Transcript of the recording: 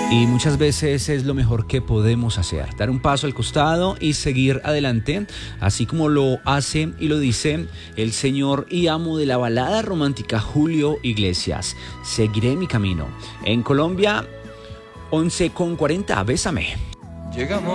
Y muchas veces es lo mejor que podemos hacer, dar un paso al costado y seguir adelante, así como lo hace y lo dice el señor y amo de la balada romántica Julio Iglesias. Seguiré mi camino. En Colombia, 11:40, bésame. Llegamos.